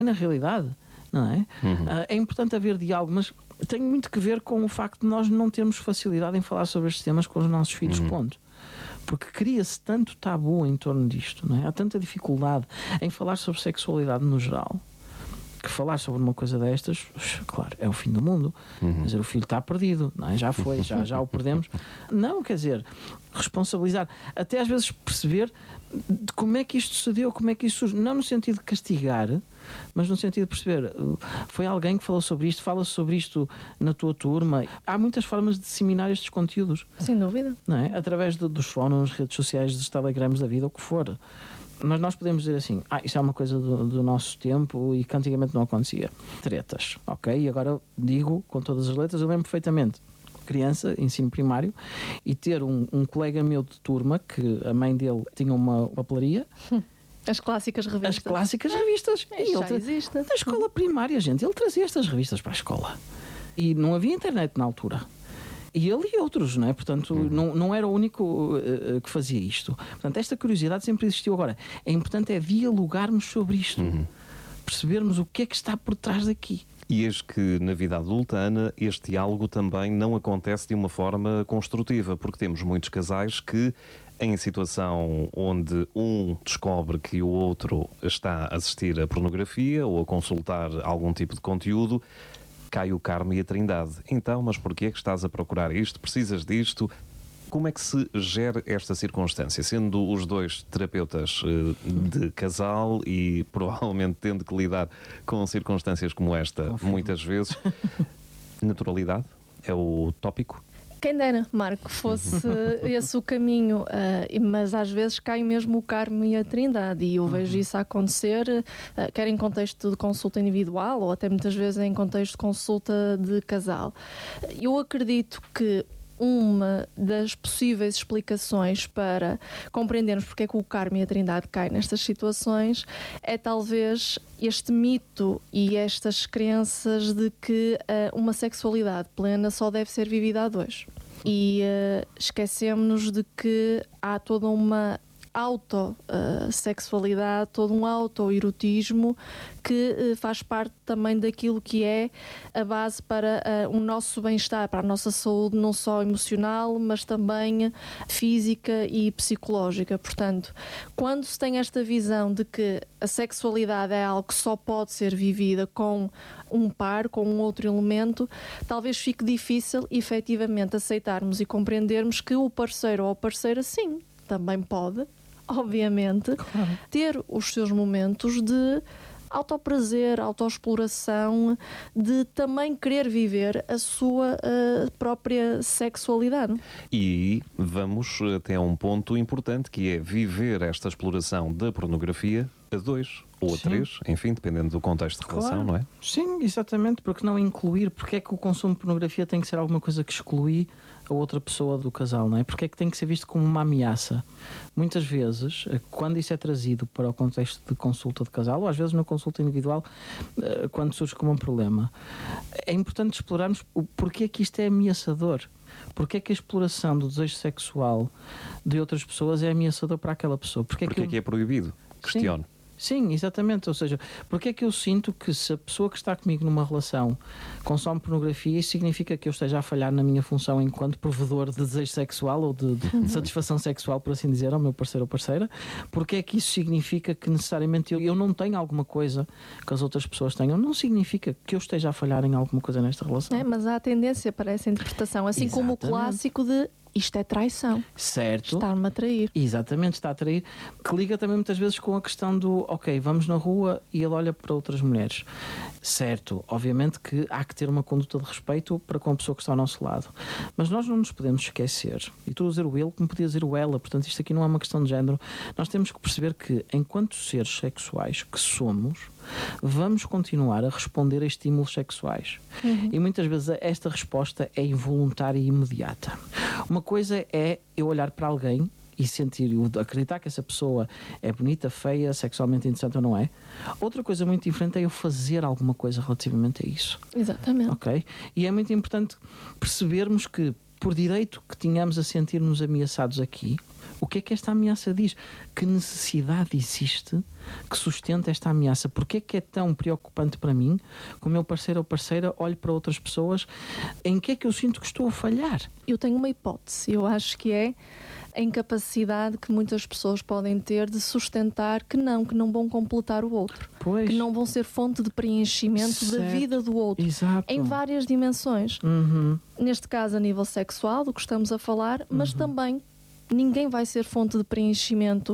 na realidade, não é? É importante haver diálogo, mas tem muito que ver com o facto de nós não termos facilidade em falar sobre estes temas com os nossos filhos, ponto. Porque cria-se tanto tabu em torno disto, não é? Há tanta dificuldade em falar sobre sexualidade no geral, que falar sobre uma coisa destas, claro, é o fim do mundo. Quer dizer, o filho está perdido, não é? Já foi, já o perdemos. Não, quer dizer, responsabilizar, até às vezes perceber de como é que isto se deu, como é que isto surge, não no sentido de castigar, mas no sentido de perceber, foi alguém que falou sobre isto, fala sobre isto na tua turma. Há muitas formas de disseminar estes conteúdos. Sem dúvida. Não é? Através dos fóruns, redes sociais, dos telegramas da vida, o que for. Mas nós podemos dizer assim, isto é uma coisa do nosso tempo e que antigamente não acontecia. Tretas, ok? E agora digo com todas as letras, eu lembro perfeitamente, criança, ensino primário, e ter um colega meu de turma, que a mãe dele tinha uma papelaria. As clássicas revistas. As clássicas revistas. E já existe. Na escola primária, gente, ele trazia estas revistas para a escola. E não havia internet na altura. E ele e outros, não é? Portanto, não era o único que fazia isto. Portanto, esta curiosidade sempre existiu. Agora, é importante dialogarmos sobre isto. Percebermos o que é que está por trás daqui. E eis que na vida adulta, Ana, este diálogo também não acontece de uma forma construtiva, porque temos muitos casais que, em situação onde um descobre que o outro está a assistir a pornografia ou a consultar algum tipo de conteúdo, cai o Carmo e a Trindade. Então, mas porquê é que estás a procurar isto? Precisas disto? Como é que se gera esta circunstância? Sendo os dois terapeutas de casal e provavelmente tendo que lidar com circunstâncias como esta, muitas vezes, naturalidade é o tópico? Quem dera, Marco, fosse esse o caminho, mas às vezes cai mesmo o Carmo e a Trindade, e eu vejo isso a acontecer, quer em contexto de consulta individual ou até muitas vezes em contexto de consulta de casal. Eu acredito que uma das possíveis explicações para compreendermos porque é que o Carmo e a Trindade caem nestas situações é talvez este mito e estas crenças de que uma sexualidade plena só deve ser vivida a dois. E esquecemos-nos de que há toda uma autossexualidade, todo um autoerotismo que faz parte também daquilo que é a base para o nosso bem-estar, para a nossa saúde, não só emocional, mas também física e psicológica. Portanto, quando se tem esta visão de que a sexualidade é algo que só pode ser vivida com um par, com um outro elemento, talvez fique difícil efetivamente aceitarmos e compreendermos que o parceiro ou a parceira, sim, também pode, obviamente, ter os seus momentos de autoprazer, autoexploração, de também querer viver a sua própria sexualidade. E vamos até a um ponto importante, que é viver esta exploração da pornografia a dois ou a três, enfim, dependendo do contexto de relação, não é? Sim, exatamente, porque não incluir, porque é que o consumo de pornografia tem que ser alguma coisa que exclui a outra pessoa do casal, não é? Porque é que tem que ser visto como uma ameaça. Muitas vezes, quando isso é trazido para o contexto de consulta de casal, ou às vezes na consulta individual, quando surge como um problema, é importante explorarmos o porquê que isto é ameaçador. Porque é que a exploração do desejo sexual de outras pessoas é ameaçador para aquela pessoa? Porque é que é proibido? Questiono. Sim, exatamente. Ou seja, porque é que eu sinto que se a pessoa que está comigo numa relação consome pornografia, isso significa que eu esteja a falhar na minha função enquanto provedor de desejo sexual ou de satisfação sexual, por assim dizer, ao meu parceiro ou parceira? Porque é que isso significa que necessariamente eu não tenho alguma coisa que as outras pessoas tenham? Não significa que eu esteja a falhar em alguma coisa nesta relação. Mas há a tendência para essa interpretação, assim como o clássico de isto é traição. Certo. Está-me a trair. Exatamente, está a trair. Que liga também muitas vezes com a questão do, ok, vamos na rua e ele olha para outras mulheres. Certo, obviamente que há que ter uma conduta de respeito para com a pessoa que está ao nosso lado. Mas nós não nos podemos esquecer, e estou a dizer o ele como podia dizer o ela, portanto isto aqui não é uma questão de género. Nós temos que perceber que, enquanto seres sexuais que somos, vamos continuar a responder a estímulos sexuais. E muitas vezes esta resposta é involuntária e imediata. Uma coisa é eu olhar para alguém e sentir, acreditar que essa pessoa é bonita, feia, sexualmente interessante ou não é. Outra coisa muito diferente é eu fazer alguma coisa relativamente a isso. Exatamente. Ok? E é muito importante percebermos que, por direito que tínhamos a sentir-nos ameaçados aqui, o que é que esta ameaça diz? Que necessidade existe que sustenta esta ameaça? Porque é que é tão preocupante para mim que o meu parceiro ou parceira olhe para outras pessoas? Em que é que eu sinto que estou a falhar? Eu tenho uma hipótese, eu acho que é a incapacidade que muitas pessoas podem ter de sustentar que não vão completar o outro. Pois. Que não vão ser fonte de preenchimento da vida do outro. Exato. Em várias dimensões. Neste caso a nível sexual, do que estamos a falar, mas também ninguém vai ser fonte de preenchimento,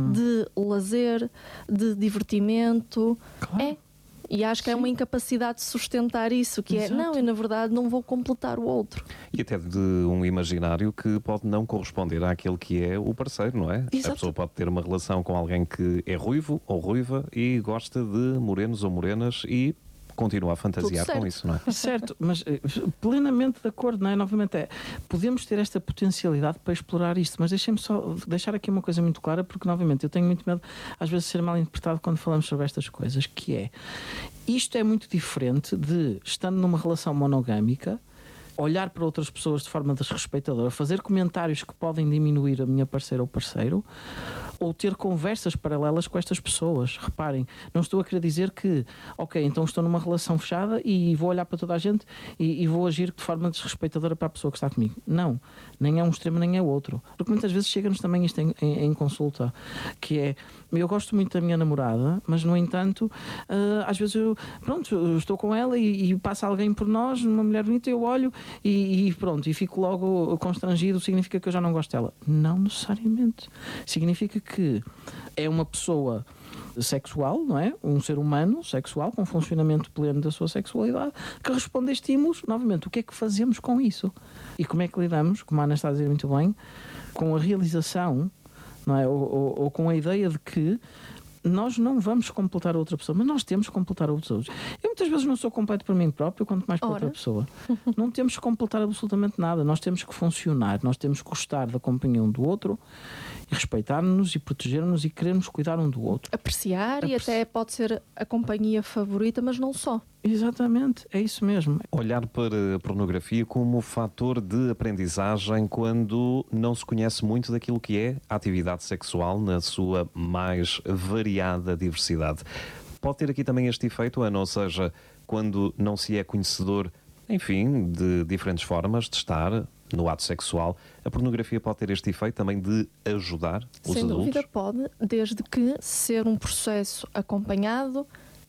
de lazer, de divertimento. Claro. E acho que é uma incapacidade de sustentar isso, que Exato. eu na verdade não vou completar o outro. E até de um imaginário que pode não corresponder àquele que é o parceiro, não é? Exato. A pessoa pode ter uma relação com alguém que é ruivo ou ruiva e gosta de morenos ou morenas e continua a fantasiar com isso, não é? Certo, mas plenamente de acordo, não é? Novamente, podemos ter esta potencialidade para explorar isto, mas deixem-me só deixar aqui uma coisa muito clara, porque, novamente, eu tenho muito medo, às vezes, de ser mal interpretado quando falamos sobre estas coisas, que é, isto é muito diferente de, estando numa relação monogâmica, olhar para outras pessoas de forma desrespeitadora, fazer comentários que podem diminuir a minha parceira ou parceiro, ou ter conversas paralelas com estas pessoas. Reparem, não estou a querer dizer que, ok, então estou numa relação fechada e vou olhar para toda a gente e vou agir de forma desrespeitadora para a pessoa que está comigo. Não, nem é um extremo nem é o outro. Porque muitas vezes chega-nos também isto em consulta, que é, eu gosto muito da minha namorada, mas no entanto, às vezes eu estou com ela e passa alguém por nós, uma mulher bonita, eu olho e pronto, e fico logo constrangido, significa que eu já não gosto dela. Não necessariamente. Significa que é uma pessoa sexual, não é? Um ser humano sexual, com funcionamento pleno da sua sexualidade, que responde a estímulos. Novamente, o que é que fazemos com isso? E como é que lidamos, como a Ana está a dizer muito bem, com a realização, não é? Ou com a ideia de que nós não vamos completar a outra pessoa, mas nós temos que completar a outros. Eu muitas vezes não sou completo para mim próprio, quanto mais para outra pessoa. Não temos que completar absolutamente nada. Nós temos que funcionar, nós temos que gostar da companhia um do outro e respeitar-nos e proteger-nos e querermos cuidar um do outro. Apreciar e até pode ser a companhia favorita, mas não só. Exatamente, é isso mesmo. Olhar para a pornografia como fator de aprendizagem quando não se conhece muito daquilo que é a atividade sexual na sua mais variada diversidade. Pode ter aqui também este efeito, Ana, ou seja, quando não se é conhecedor, enfim, de diferentes formas de estar no ato sexual, a pornografia pode ter este efeito também de ajudar os adultos? Sem dúvida pode, desde que ser um processo acompanhado,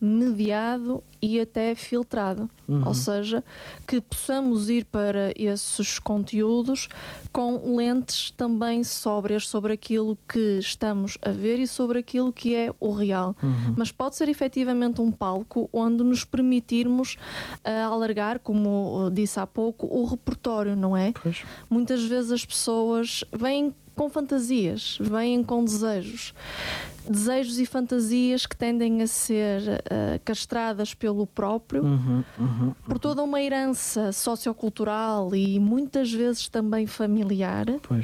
mediado e até filtrado. Ou seja, que possamos ir para esses conteúdos com lentes também sóbrias sobre aquilo que estamos a ver e sobre aquilo que é o real. Mas pode ser efetivamente um palco onde nos permitirmos alargar, como disse há pouco, o repertório, não é? Pois. Muitas vezes as pessoas vêm com fantasias, vêm com desejos e fantasias que tendem a ser castradas pelo próprio, por toda uma herança sociocultural e muitas vezes também familiar,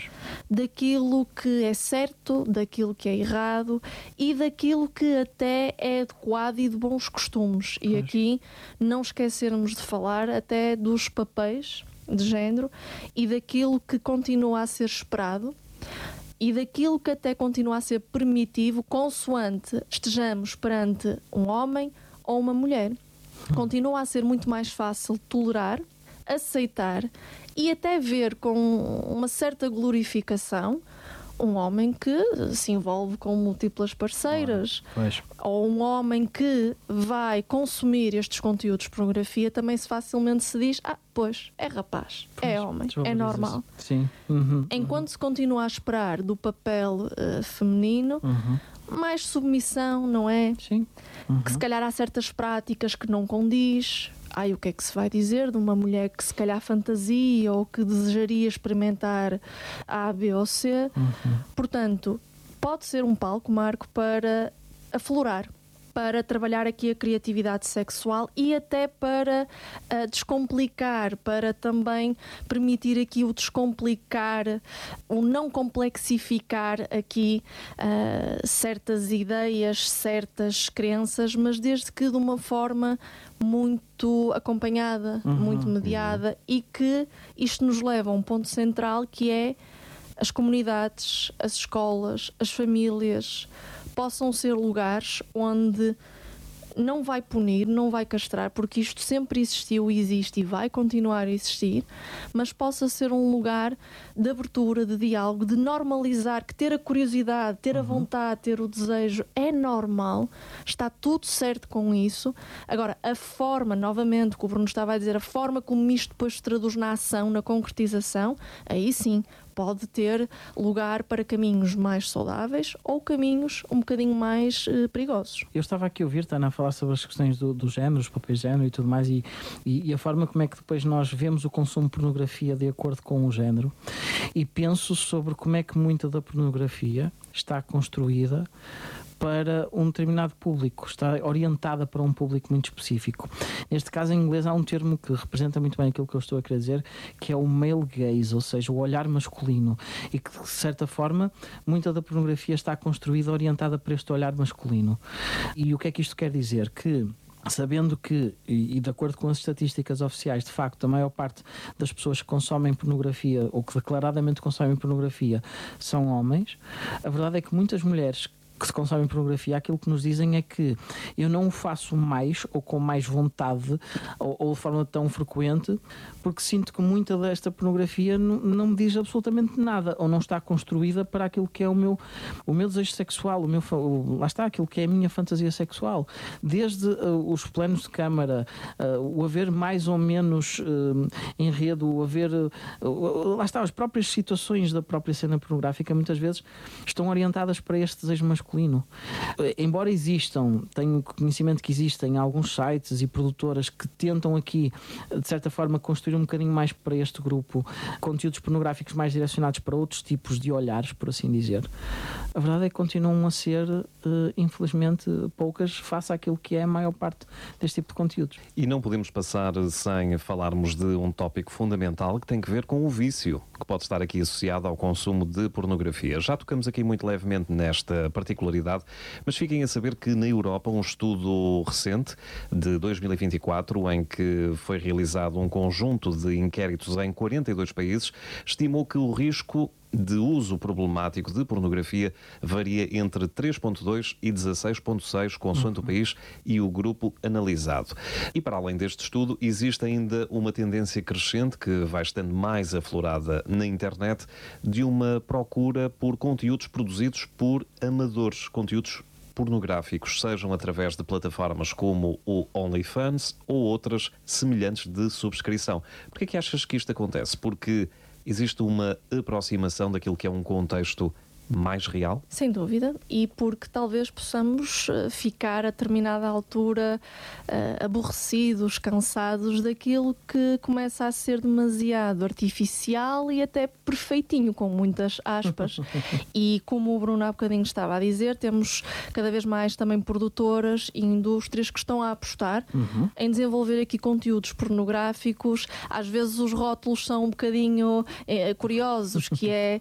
daquilo que é certo, daquilo que é errado e daquilo que até é adequado e de bons costumes. E aqui não esquecermos de falar até dos papéis de género e daquilo que continua a ser esperado e daquilo que até continua a ser permitivo consoante estejamos perante um homem ou uma mulher. Continua a ser muito mais fácil tolerar, aceitar e até ver com uma certa glorificação um homem que se envolve com múltiplas parceiras, ou um homem que vai consumir estes conteúdos de pornografia, também facilmente se diz, pois, é rapaz, é homem, é normal. Sim. Enquanto se continua a esperar do papel feminino, mais submissão, não é? Sim. Que se calhar há certas práticas que não condiz. O que é que se vai dizer de uma mulher que se calhar fantasia ou que desejaria experimentar A, B ou C? Portanto, pode ser um palco, Marco, para aflorar, para trabalhar aqui a criatividade sexual e até para descomplicar, para também permitir aqui o descomplicar, o não complexificar aqui certas ideias, certas crenças, mas desde que de uma forma muito acompanhada, muito mediada e que isto nos leva a um ponto central que é as comunidades, as escolas, as famílias possam ser lugares onde não vai punir, não vai castrar, porque isto sempre existiu e existe e vai continuar a existir, mas possa ser um lugar de abertura, de diálogo, de normalizar, que ter a curiosidade, ter a vontade, ter o desejo é normal, está tudo certo com isso. Agora, a forma, novamente, que o Bruno estava a dizer, a forma como isto depois se traduz na ação, na concretização, aí sim, pode ter lugar para caminhos mais saudáveis ou caminhos um bocadinho mais perigosos. Eu estava aqui a ouvir, Tana, a falar sobre as questões do género, os papéis de género e tudo mais, e a forma como é que depois nós vemos o consumo de pornografia de acordo com o género, e penso sobre como é que muita da pornografia está construída para um determinado público, está orientada para um público muito específico. Neste caso, em inglês, há um termo que representa muito bem aquilo que eu estou a querer dizer, que é o male gaze, ou seja, o olhar masculino, e que, de certa forma, muita da pornografia está construída orientada para este olhar masculino. E o que é que isto quer dizer? Que sabendo que, e de acordo com as estatísticas oficiais, de facto, a maior parte das pessoas que consomem pornografia, ou que declaradamente consomem pornografia, são homens, a verdade é que muitas mulheres que se consomem pornografia, aquilo que nos dizem é que eu não o faço mais ou com mais vontade ou de forma tão frequente, porque sinto que muita desta pornografia não me diz absolutamente nada, ou não está construída para aquilo que é o meu desejo sexual, lá está, aquilo que é a minha fantasia sexual. Desde os planos de câmara, o haver mais ou menos enredo, o haver lá está, as próprias situações da própria cena pornográfica muitas vezes estão orientadas para este desejo masculino. Embora existam, tenho conhecimento que existem alguns sites e produtoras que tentam aqui, de certa forma, construir um bocadinho mais para este grupo conteúdos pornográficos mais direcionados para outros tipos de olhares, por assim dizer, a verdade é que continuam a ser, infelizmente, poucas face àquilo que é a maior parte deste tipo de conteúdos. E não podemos passar sem falarmos de um tópico fundamental que tem que ver com o vício, que pode estar aqui associado ao consumo de pornografia. Já tocamos aqui muito levemente nesta particularidade, mas fiquem a saber que na Europa um estudo recente de 2024, em que foi realizado um conjunto de inquéritos em 42 países, estimou que o risco de uso problemático de pornografia varia entre 3,2 e 16,6, consoante o país e o grupo analisado. E para além deste estudo, existe ainda uma tendência crescente, que vai estando mais aflorada na internet, de uma procura por conteúdos produzidos por amadores, conteúdos pornográficos, sejam através de plataformas como o OnlyFans ou outras semelhantes de subscrição. Por que é que achas que isto acontece? Porque existe uma aproximação daquilo que é um contexto mais real? Sem dúvida, e porque talvez possamos ficar a determinada altura aborrecidos, cansados daquilo que começa a ser demasiado artificial e até perfeitinho, com muitas aspas. E como o Bruno há bocadinho estava a dizer, temos cada vez mais também produtoras e indústrias que estão a apostar em desenvolver aqui conteúdos pornográficos. Às vezes os rótulos são um bocadinho curiosos, que é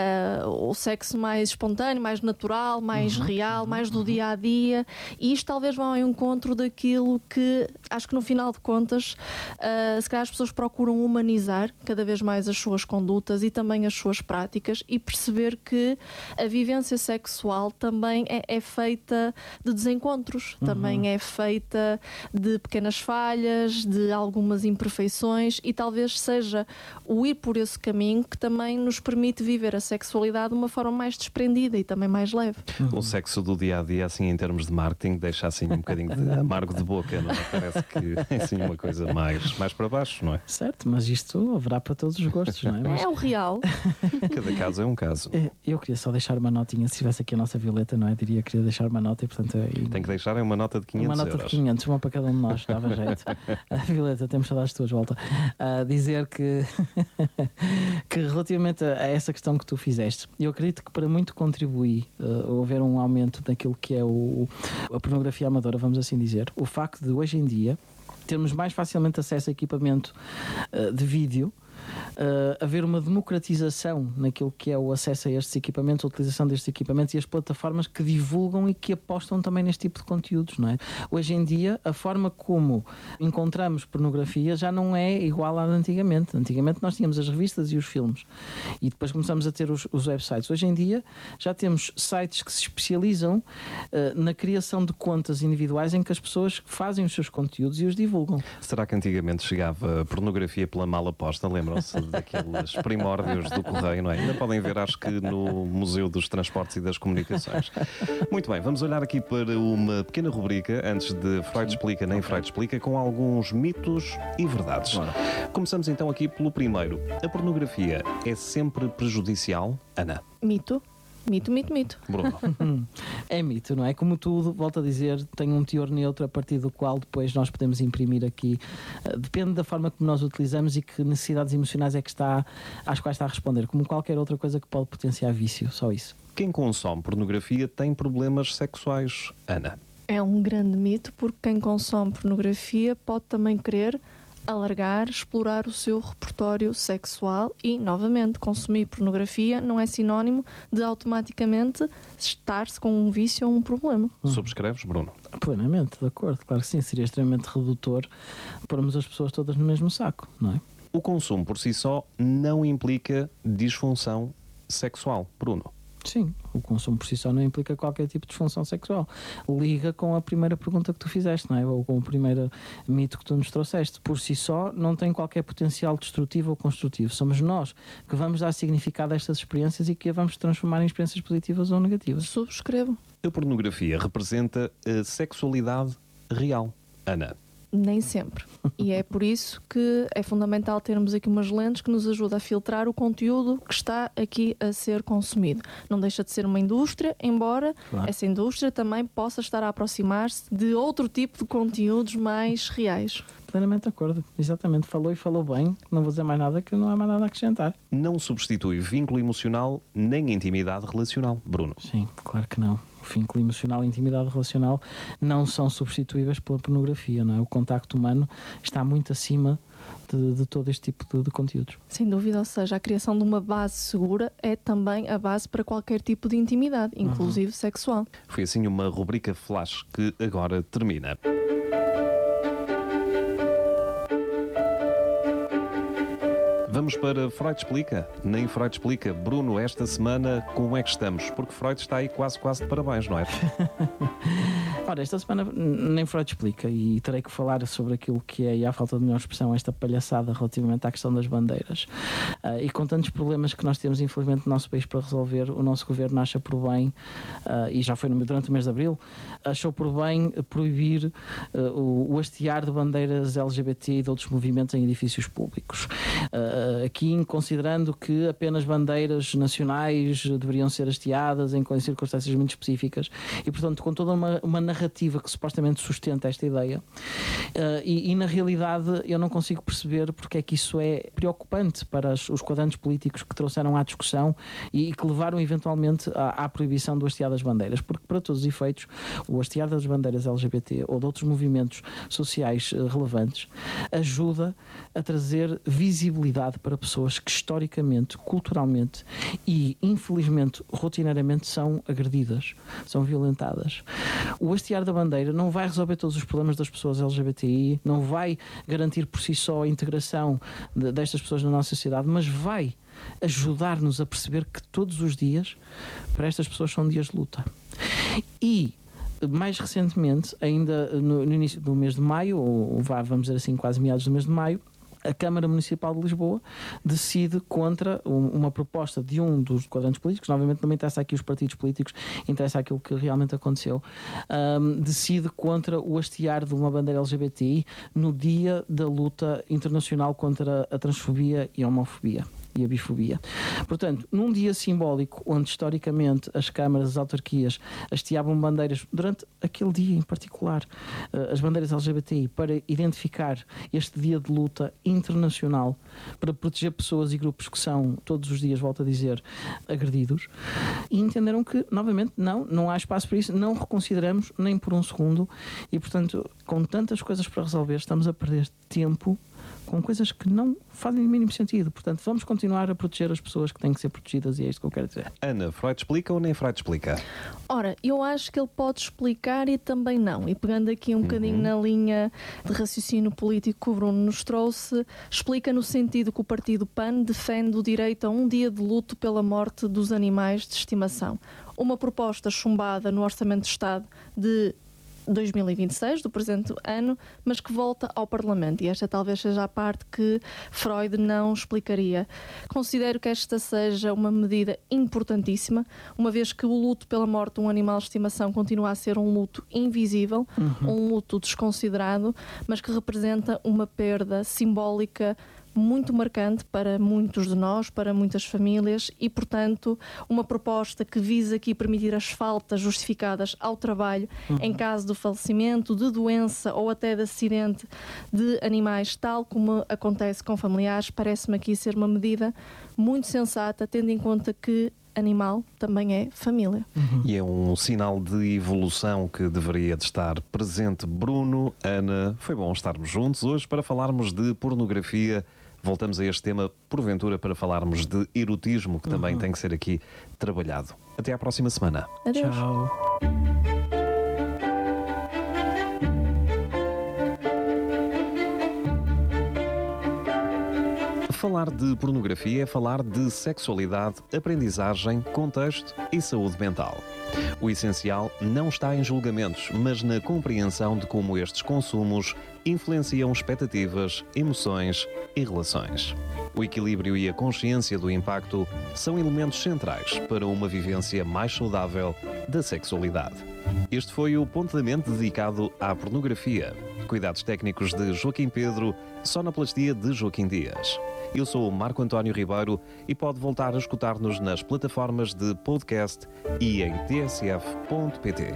o sexo mais espontâneo, mais natural, mais real, mais do dia a dia, e isto talvez vá ao encontro daquilo que acho que no final de contas se calhar as pessoas procuram humanizar cada vez mais as suas condutas e também as suas práticas, e perceber que a vivência sexual também é feita de desencontros, também é feita de pequenas falhas, de algumas imperfeições, e talvez seja o ir por esse caminho que também nos permite viver a sexualidade de uma forma mais desprendida e também mais leve. O sexo do dia-a-dia, assim, em termos de marketing, deixa assim um bocadinho de amargo de boca, não é? Parece que é assim uma coisa mais para baixo, não é? Certo, mas isto haverá para todos os gostos, não é? Mas... É o real. Cada caso é um caso. Eu queria só deixar uma notinha, se tivesse aqui a nossa Violeta, não é? Diria que queria deixar uma nota e, portanto... Tem que deixar uma nota de 500 Uma nota euros. de 500, uma para cada um de nós, dava jeito. Violeta, temos saudades tuas, volta. Dizer que relativamente a essa questão que tu fizeste, eu acredito que para muito contribuir a haver um aumento daquilo que é a pornografia amadora, vamos assim dizer, o facto de hoje em dia termos mais facilmente acesso a equipamento de vídeo haver uma democratização naquilo que é o acesso a estes equipamentos, a utilização destes equipamentos e as plataformas que divulgam e que apostam também neste tipo de conteúdos, não é? Hoje em dia, a forma como encontramos pornografia já não é igual à de antigamente. Antigamente nós tínhamos as revistas e os filmes e depois começamos a ter os websites. Hoje em dia já temos sites que se especializam na criação de contas individuais em que as pessoas fazem os seus conteúdos e os divulgam. Será que antigamente chegava pornografia pela mala posta? Lembram-se daqueles primórdios do correio, não é? Ainda podem ver, acho que no Museu dos Transportes e das Comunicações. Muito bem, vamos olhar aqui para uma pequena rubrica, antes de Freud Explica, nem Freud Explica, com alguns mitos e verdades. Bora. Começamos então aqui pelo primeiro. A pornografia é sempre prejudicial? Ana. Mito. Mito. Bruno. É mito, não é? Como tudo, volto a dizer, tem um teor neutro a partir do qual depois nós podemos imprimir aqui. Depende da forma como nós utilizamos e que necessidades emocionais é que às quais está a responder, como qualquer outra coisa que pode potenciar vício, só isso. Quem consome pornografia tem problemas sexuais? Ana. É um grande mito, porque quem consome pornografia pode também querer alargar, explorar o seu repertório sexual e, novamente, consumir pornografia não é sinónimo de automaticamente estar-se com um vício ou um problema. Subscreves, Bruno? Plenamente, de acordo. Claro que sim, seria extremamente redutor pormos as pessoas todas no mesmo saco, não é? O consumo por si só não implica disfunção sexual. Bruno? Sim, o consumo por si só não implica qualquer tipo de disfunção sexual. Liga com a primeira pergunta que tu fizeste, não é? Ou com o primeiro mito que tu nos trouxeste. Por si só não tem qualquer potencial destrutivo ou construtivo. Somos nós que vamos dar significado a estas experiências e que a vamos transformar em experiências positivas ou negativas. Subscrevo. A pornografia representa a sexualidade real. Ana? Nem sempre. E é por isso que é fundamental termos aqui umas lentes que nos ajudam a filtrar o conteúdo que está aqui a ser consumido. Não deixa de ser uma indústria, embora essa indústria também possa estar a aproximar-se de outro tipo de conteúdos mais reais. Plenamente de acordo. Exatamente. Falou e falou bem. Não vou dizer mais nada, que não há mais nada a acrescentar. Não substitui vínculo emocional nem intimidade relacional. Bruno? Sim, claro que não. O vínculo emocional e a intimidade relacional não são substituíveis pela pornografia, não é? O contacto humano está muito acima de todo este tipo de conteúdos. Sem dúvida, ou seja, a criação de uma base segura é também a base para qualquer tipo de intimidade, inclusive sexual. Foi assim uma rubrica flash que agora termina. Vamos para Freud Explica? Nem Freud Explica. Bruno, esta semana como é que estamos? Porque Freud está aí quase de parabéns, não é? Ora, esta semana nem Freud explica e terei que falar sobre aquilo que é, e à falta de melhor expressão, esta palhaçada relativamente à questão das bandeiras. E com tantos problemas que nós temos, infelizmente, no nosso país para resolver, o nosso governo acha por bem, e já foi durante o mês de abril, achou por bem proibir o hastear de bandeiras LGBT e de outros movimentos em edifícios públicos. Aqui considerando que apenas bandeiras nacionais deveriam ser hasteadas em circunstâncias muito específicas e, portanto, com toda uma narrativa que supostamente sustenta esta ideia. E na realidade eu não consigo perceber porque é que isso é preocupante para os quadrantes políticos que trouxeram à discussão e que levaram eventualmente à proibição do hastear das bandeiras, porque para todos os efeitos o hastear das bandeiras LGBT ou de outros movimentos sociais relevantes ajuda a trazer visibilidade para pessoas que historicamente, culturalmente e infelizmente rotineiramente são agredidas, são violentadas. O hastear da bandeira não vai resolver todos os problemas das pessoas LGBTI, não vai garantir por si só a integração destas pessoas na nossa sociedade, mas vai ajudar-nos a perceber que todos os dias para estas pessoas são dias de luta. E mais recentemente, ainda no início do mês de maio, ou vamos dizer assim, quase meados do mês de maio, a Câmara Municipal de Lisboa decide contra uma proposta de um dos quadrantes políticos, novamente não me interessa aqui os partidos políticos, interessa aquilo que realmente aconteceu, decide contra o hastear de uma bandeira LGBTI no dia da luta internacional contra a transfobia e a homofobia e a bifobia. Portanto, num dia simbólico onde historicamente as câmaras, as autarquias hasteavam bandeiras durante aquele dia em particular, as bandeiras LGBTI, para identificar este dia de luta internacional para proteger pessoas e grupos que são todos os dias, volto a dizer, agredidos, e entenderam que, novamente, não há espaço para isso, não reconsideramos nem por um segundo e, portanto, com tantas coisas para resolver, estamos a perder tempo com coisas que não fazem o mínimo sentido. Portanto, vamos continuar a proteger as pessoas que têm que ser protegidas, e é isto que eu quero dizer. Ana, Freud explica ou nem Freud explica? Ora, eu acho que ele pode explicar e também não. E pegando aqui um bocadinho na linha de raciocínio político que o Bruno nos trouxe, explica no sentido que o partido PAN defende o direito a um dia de luto pela morte dos animais de estimação. Uma proposta chumbada no Orçamento de Estado de 2026, do presente ano, mas que volta ao Parlamento. E esta talvez seja a parte que Freud não explicaria. Considero que esta seja uma medida importantíssima, uma vez que o luto pela morte de um animal de estimação continua a ser um luto invisível, um luto desconsiderado, mas que representa uma perda simbólica muito marcante para muitos de nós, para muitas famílias, e, portanto, uma proposta que visa aqui permitir as faltas justificadas ao trabalho em caso de falecimento, de doença ou até de acidente de animais, tal como acontece com familiares, parece-me aqui ser uma medida muito sensata, tendo em conta que animal também é família. E é um sinal de evolução que deveria de estar presente. Bruno, Ana, foi bom estarmos juntos hoje para falarmos de pornografia. Voltamos a este tema, porventura, para falarmos de erotismo, que também tem que ser aqui trabalhado. Até à próxima semana. Adeus. Tchau. Falar de pornografia é falar de sexualidade, aprendizagem, contexto e saúde mental. O essencial não está em julgamentos, mas na compreensão de como estes consumos influenciam expectativas, emoções e relações. O equilíbrio e a consciência do impacto são elementos centrais para uma vivência mais saudável da sexualidade. Este foi o Pontamente dedicado à pornografia. Cuidados técnicos de Joaquim Pedro, sonoplastia de Joaquim Dias. Eu sou o Marco António Ribeiro e pode voltar a escutar-nos nas plataformas de podcast e em tsf.pt.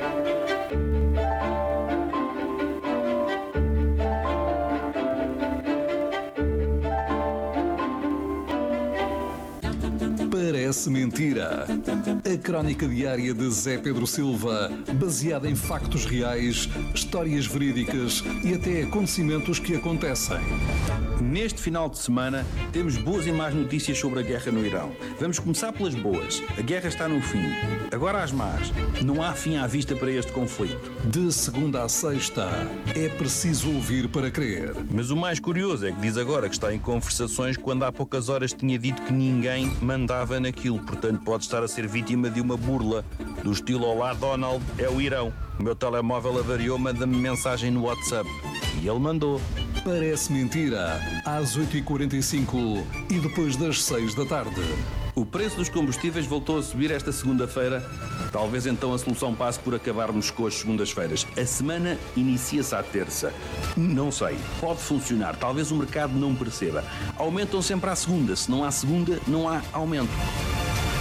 Parece mentira. A crónica diária de Zé Pedro Silva, baseada em factos reais, histórias verídicas e até acontecimentos que acontecem. Neste final de semana temos boas e más notícias sobre a guerra no Irão. Vamos começar pelas boas. A guerra está no fim. Agora as más. Não há fim à vista para este conflito. De segunda a sexta, é preciso ouvir para crer. Mas o mais curioso é que diz agora que está em conversações quando há poucas horas tinha dito que ninguém mandava naquilo. Portanto, pode estar a ser vítima de uma burla do estilo "Olá, Donald, é o Irão. O meu telemóvel avariou, manda-me mensagem no WhatsApp." E ele mandou. Parece mentira, às 8h45 e depois das 6 da tarde. O preço dos combustíveis voltou a subir esta segunda-feira. Talvez então a solução passe por acabarmos com as segundas-feiras. A semana inicia-se à terça. Não sei, pode funcionar, talvez o mercado não perceba. Aumentam sempre à segunda, se não há segunda, não há aumento.